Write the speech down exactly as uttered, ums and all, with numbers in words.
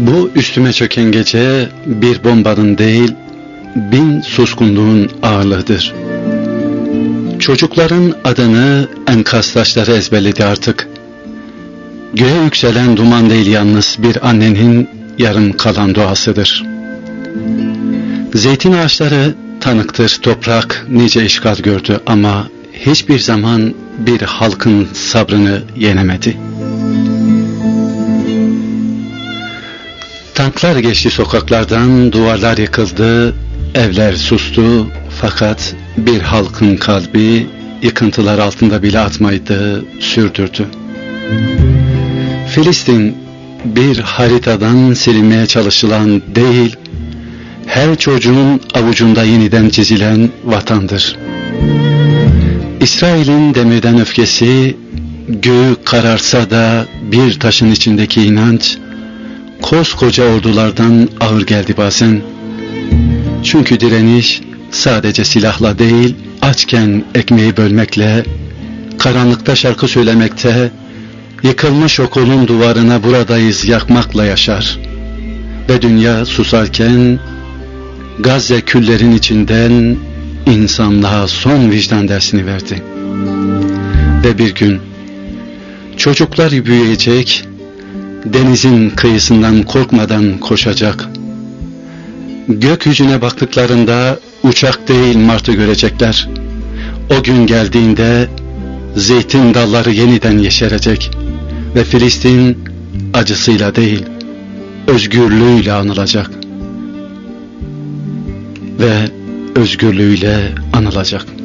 Bu üstüme çöken gece bir bombanın değil, bin suskunluğun ağırlığıdır. Çocukların adını enkaz taşları ezberledi artık. Göğe yükselen duman değil yalnız bir annenin yarım kalan duasıdır. Zeytin ağaçları tanıktır, toprak nice işgal gördü ama hiçbir zaman bir halkın sabrını yenemedi. Tanklar geçti sokaklardan, duvarlar yıkıldı, evler sustu, fakat bir halkın kalbi yıkıntılar altında bile atmaydı, sürdürdü. Filistin bir haritadan silinmeye çalışılan değil, her çocuğun avucunda yeniden çizilen vatandır. İsrail'in demirden öfkesi, göğü kararsa da bir taşın içindeki inanç, koskoca ordulardan ağır geldi bazen. Çünkü direniş sadece silahla değil, açken ekmeği bölmekle, karanlıkta şarkı söylemekte, yıkılmış okulun duvarına buradayız yakmakla yaşar. Ve dünya susarken, Gazze küllerin içinden insanlığa son vicdan dersini verdi. Ve bir gün çocuklar büyüyecek, denizin kıyısından korkmadan koşacak. Gökyüzüne baktıklarında uçak değil martı görecekler. O gün geldiğinde zeytin dalları yeniden yeşerecek ve Filistin acısıyla değil, özgürlüğüyle anılacak ve özgürlüğüyle anılacak.